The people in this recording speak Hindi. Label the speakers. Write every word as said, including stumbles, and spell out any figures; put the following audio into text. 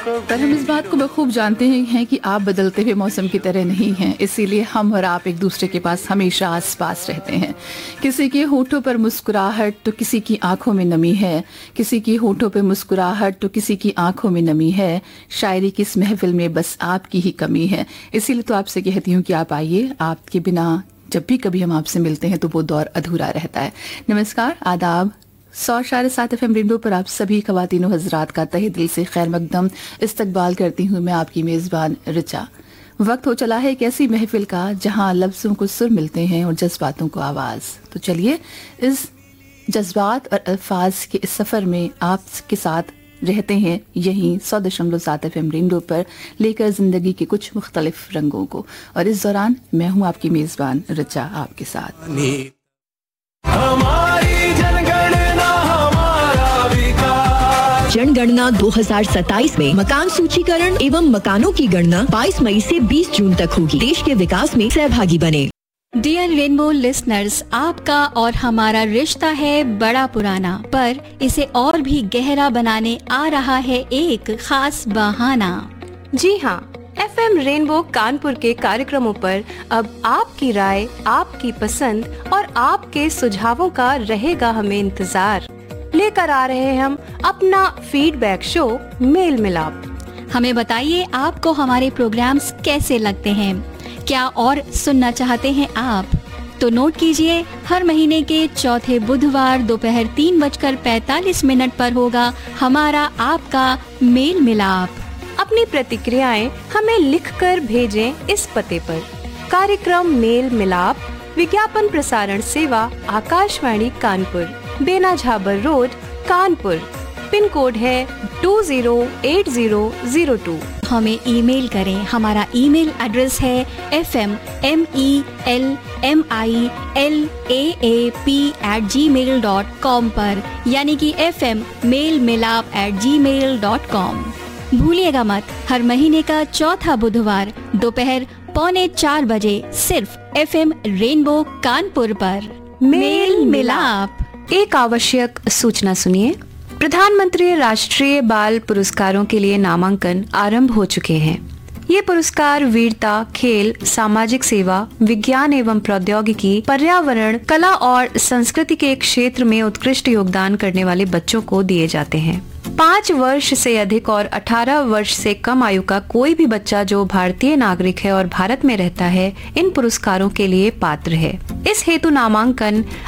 Speaker 1: पर हम इस बात को बखूब जानते हैं कि आप बदलते हुए मौसम की तरह नहीं हैं, इसीलिए हम और आप एक दूसरे के पास हमेशा आस पास रहते हैं। किसी के होठों पर मुस्कुराहट तो किसी की आंखों में नमी है, किसी की होठों पर मुस्कुराहट तो किसी की आंखों में नमी है। शायरी की इस महफिल में बस आपकी ही कमी है, इसीलिए तो आपसे कहती हूँ कि आप आइए। आपके बिना जब भी कभी हम आपसे मिलते हैं तो वो दौर अधूरा रहता है। नमस्कार, आदाब। सौ शार सात एफ एम रेनबो पर आप सभी ख़वातीन हज़रात का तहे दिल से खैर मकदम इस्तकबाल करती हूँ मैं, आपकी मेज़बान रिचा। वक्त हो चला है एक ऐसी महफिल का जहाँ लफ्ज़ों को सुर मिलते हैं और जज्बातों को आवाज़। तो चलिए इस जज्बात और अल्फाज के इस सफ़र में आपके साथ रहते हैं यहीं सौ दशमलव सात एफ एम रेनबो पर, लेकर ज़िंदगी के कुछ मुख्तलिफ रंगों को। और इस दौरान मैं हूँ आपकी मेज़बान रिचा आपके साथ।
Speaker 2: जनगणना दो हज़ार सत्ताईस में मकान सूचीकरण एवं मकानों की गणना बाईस मई से बीस जून तक होगी। देश के विकास में सहभागी बने।
Speaker 3: डियर रेनबो लिसनर्स, आपका और हमारा रिश्ता है बड़ा पुराना, पर इसे और भी गहरा बनाने आ रहा है एक खास बहाना।
Speaker 4: जी हाँ, एफ एम रेनबो कानपुर के कार्यक्रमों पर अब आपकी राय, आपकी पसंद और आपके सुझावों का रहेगा हमें इंतजार। लेकर आ रहे हैं हम अपना फीडबैक शो मेल मिलाप।
Speaker 3: हमें बताइए आपको हमारे प्रोग्राम्स कैसे लगते हैं, क्या और सुनना चाहते हैं आप? तो नोट कीजिए, हर महीने के चौथे बुधवार दोपहर तीन बजकर पैतालीस मिनट पर होगा हमारा आपका मेल मिलाप।
Speaker 4: अपनी प्रतिक्रियाएं हमें लिखकर भेजें इस पते पर। कार्यक्रम मेल मिलाप, विज्ञापन प्रसारण सेवा, आकाशवाणी कानपुर, बेना Jhabar road, Kanpur. Pin code है to zero eight zero zero two.
Speaker 3: हमें ईमेल करें। हमारा ईमेल एड्रेस है F M M E L M I L A A P eight ji mail dot com पर, यानी कि एफ एम मेल मिलाप एट जी मेल डॉट कॉम। भूलिएगा मत, हर महीने का चौथा बुधवार दोपहर पौने चार बजे सिर्फ एफ एम रेनबो कानपुर पर मेल मिलाप।
Speaker 4: एक आवश्यक सूचना सुनिए। प्रधानमंत्री राष्ट्रीय बाल पुरस्कारों के लिए नामांकन आरंभ हो चुके हैं। ये पुरस्कार वीरता, खेल, सामाजिक सेवा, विज्ञान एवं प्रौद्योगिकी, पर्यावरण, कला और संस्कृति के क्षेत्र में उत्कृष्ट योगदान करने वाले बच्चों को दिए जाते हैं। पाँच वर्ष से अधिक और अठारह वर्ष से कम आयु का कोई भी बच्चा जो भारतीय नागरिक है और भारत में रहता है इन पुरस्कारों के लिए पात्र है। इस हेतु नामांकन